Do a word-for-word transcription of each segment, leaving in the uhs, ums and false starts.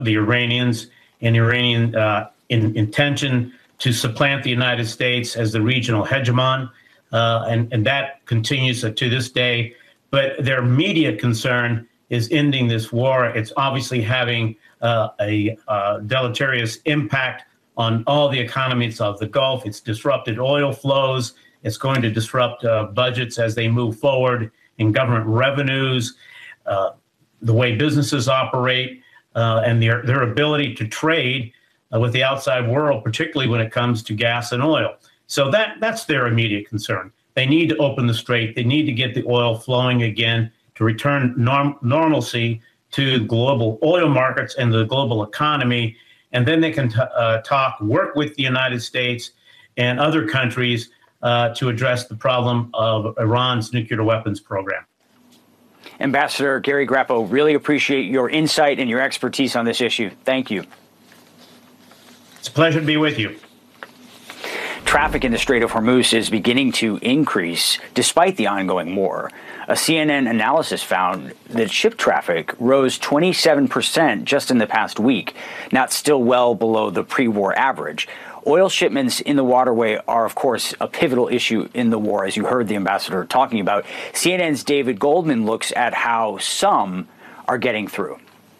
the Iranians and Iranian uh, in, intention to supplant the United States as the regional hegemon, uh, and, and that continues to this day. But their immediate concern is ending this war. It's obviously having uh, a uh, deleterious impact on all the economies of the Gulf. It's disrupted oil flows. It's going to disrupt uh, budgets as they move forward in government revenues, uh, the way businesses operate, uh, and their, their ability to trade uh, with the outside world, particularly when it comes to gas and oil. So that that's their immediate concern. They need to open the strait. They need to get the oil flowing again to return norm normalcy to global oil markets and the global economy. And then they can t uh, talk, work with the United States and other countries uh, to address the problem of Iran's nuclear weapons program. Ambassador Gary Grappo, really appreciate your insight and your expertise on this issue. Thank you. It's a pleasure to be with you. Traffic in the Strait of Hormuz is beginning to increase despite the ongoing war. A C N N analysis found that ship traffic rose twenty-seven percent just in the past week, not still well below the pre-war average. Oil shipments in the waterway are, of course, a pivotal issue in the war, as you heard the ambassador talking about. C N N's David Goldman looks at how some are getting through.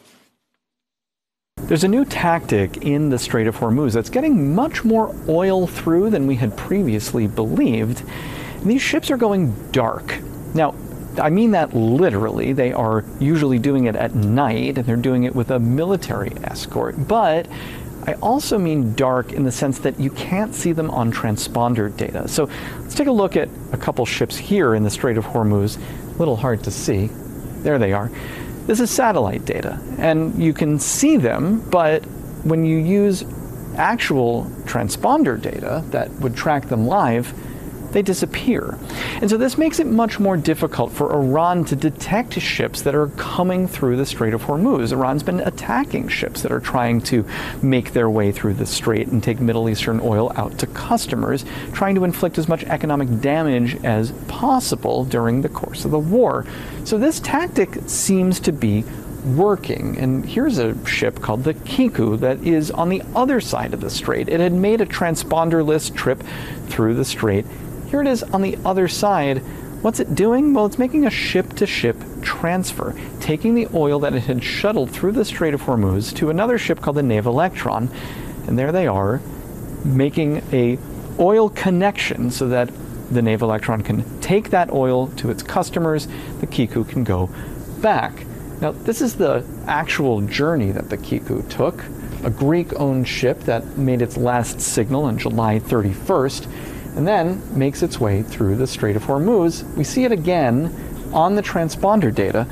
There's a new tactic in the Strait of Hormuz that's getting much more oil through than we had previously believed. And these ships are going dark. Now, I mean that literally. They are usually doing it at night, and they're doing it with a military escort. But I also mean dark in the sense that you can't see them on transponder data. So let's take a look at a couple ships here in the Strait of Hormuz. A little hard to see. There they are. This is satellite data, and you can see them, but when you use actual transponder data that would track them live, they disappear. And so this makes it much more difficult for Iran to detect ships that are coming through the Strait of Hormuz. Iran's been attacking ships that are trying to make their way through the strait and take Middle Eastern oil out to customers, trying to inflict as much economic damage as possible during the course of the war. So this tactic seems to be working. And here's a ship called the Kiku that is on the other side of the strait. It had made a transponder-less trip through the strait. Here it is on the other side. What's it doing? Well, it's making a ship-to-ship transfer, taking the oil that it had shuttled through the Strait of Hormuz to another ship called the Nave Electron. And there they are, making a oil connection so that the Nave Electron can take that oil to its customers. The Kiku can go back. Now, this is the actual journey that the Kiku took, a Greek-owned ship that made its last signal on July thirty-first, and then makes its way through the Strait of Hormuz. We see it again on the transponder data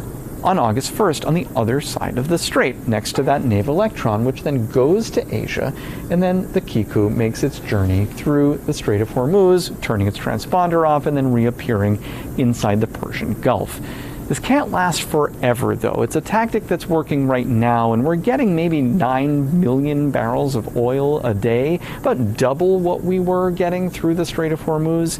on August first on the other side of the strait, next to that Nave Electron, which then goes to Asia, and then the Kiku makes its journey through the Strait of Hormuz, turning its transponder off and then reappearing inside the Persian Gulf. This can't last forever, though. It's a tactic that's working right now, and we're getting maybe nine million barrels of oil a day, about double what we were getting through the Strait of Hormuz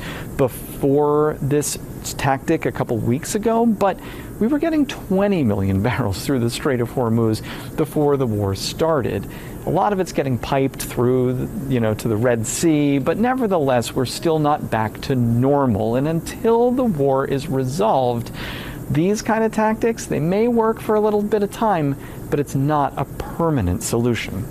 before this tactic a couple weeks ago. But we were getting twenty million barrels through the Strait of Hormuz before the war started. A lot of it's getting piped through, you know, to the Red Sea, but nevertheless, we're still not back to normal. And until the war is resolved, these kind of tactics, they may work for a little bit of time, but it's not a permanent solution.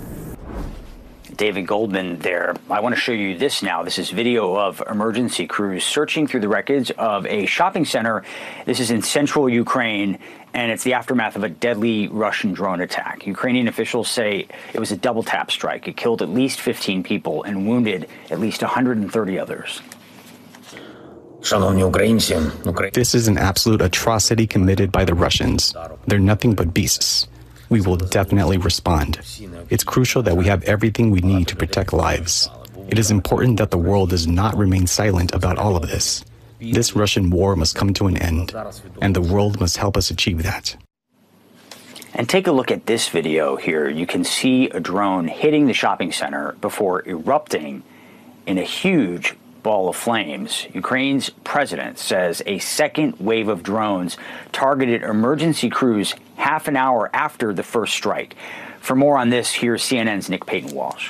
David Goldman there. I want to show you this now. This is video of emergency crews searching through the wreckage of a shopping center. This is in central Ukraine, and it's the aftermath of a deadly Russian drone attack. Ukrainian officials say it was a double tap strike. It killed at least fifteen people and wounded at least one hundred thirty others. This is an absolute atrocity committed by the Russians. They're nothing but beasts. We will definitely respond. It's crucial that we have everything we need to protect lives. It is important that the world does not remain silent about all of this. This Russian war must come to an end, and the world must help us achieve that. And take a look at this video here. You can see a drone hitting the shopping center before erupting in a huge ball of flames. Ukraine's president says a second wave of drones targeted emergency crews half an hour after the first strike. For more on this, here's C N N's Nick Payton-Walsh.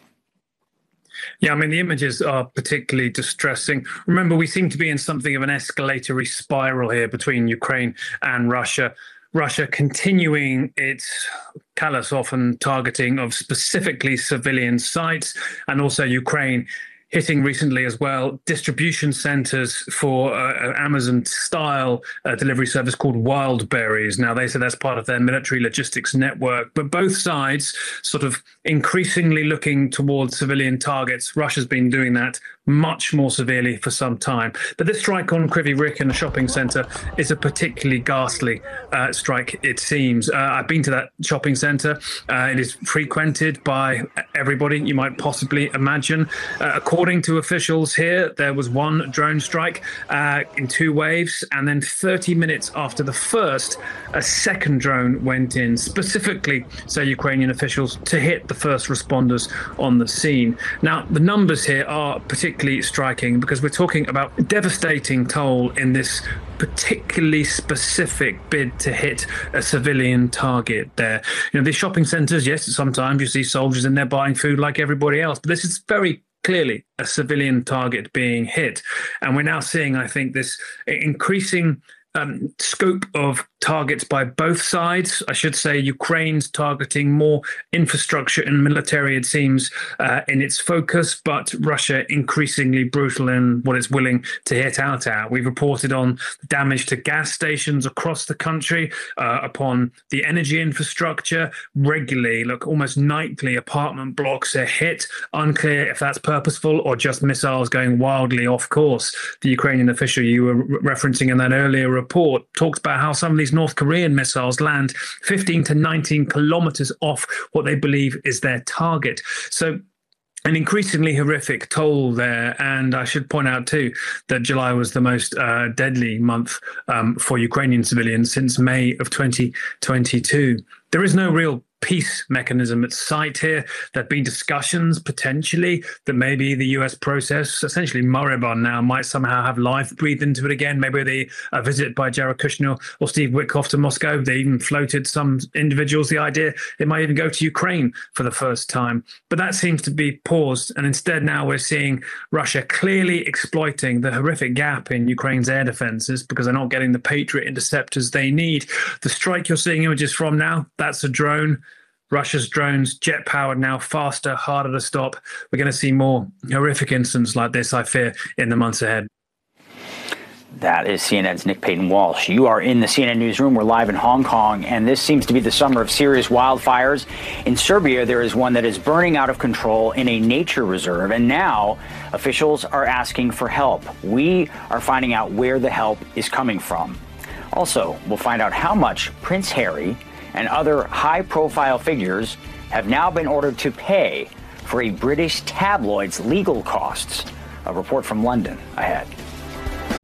Yeah, I mean, the images are particularly distressing. Remember, we seem to be in something of an escalatory spiral here between Ukraine and Russia. Russia continuing its callous, often targeting of specifically civilian sites, and also Ukraine hitting recently as well distribution centers for uh, Amazon-style uh, delivery service called Wildberries. Now, they say that's part of their military logistics network, but both sides sort of increasingly looking towards civilian targets. Russia's been doing that much more severely for some time. But this strike on Kryvyi Rih in a shopping center is a particularly ghastly uh, strike, it seems. Uh, I've been to that shopping center. Uh, it is frequented by everybody you might possibly imagine. Uh, according to officials here, there was one drone strike uh, in two waves, and then thirty minutes after the first, a second drone went in, specifically, say Ukrainian officials, to hit the first responders on the scene. Now, the numbers here are particularly striking because we're talking about devastating toll in this particularly specific bid to hit a civilian target there. You know, these shopping centers, yes, sometimes you see soldiers in there buying food like everybody else, but this is very clearly a civilian target being hit. And we're now seeing, I think, this increasing Um, scope of targets by both sides. I should say Ukraine's targeting more infrastructure and military, it seems, uh, in its focus, but Russia increasingly brutal in what it's willing to hit out at. We've reported on damage to gas stations across the country, uh, upon the energy infrastructure regularly. Look, almost nightly apartment blocks are hit. Unclear if that's purposeful or just missiles going wildly off course. The Ukrainian official you were referencing in that earlier report talked about how some of these North Korean missiles land fifteen to nineteen kilometers off what they believe is their target. So an increasingly horrific toll there. And I should point out, too, that July was the most uh, deadly month um, for Ukrainian civilians since May of twenty twenty-two. There is no real peace mechanism at sight here. There have been discussions potentially that maybe the U S process, essentially moribund now, might somehow have life breathed into it again. Maybe the a visit by Jared Kushner or Steve Witkoff to Moscow. They even floated some individuals the idea it might even go to Ukraine for the first time. But that seems to be paused. And instead now we're seeing Russia clearly exploiting the horrific gap in Ukraine's air defenses because they're not getting the Patriot interceptors they need. The strike you're seeing images from now, that's a drone. Russia's drones, jet-powered now, faster, harder to stop. We're going to see more horrific incidents like this, I fear, in the months ahead. That is C N N's Nick Payton-Walsh. You are in the C N N newsroom. We're live in Hong Kong, and this seems to be the summer of serious wildfires. In Serbia, there is one that is burning out of control in a nature reserve, and now officials are asking for help. We are finding out where the help is coming from. Also, we'll find out how much Prince Harry and other high-profile figures have now been ordered to pay for a British tabloid's legal costs. A report from London ahead.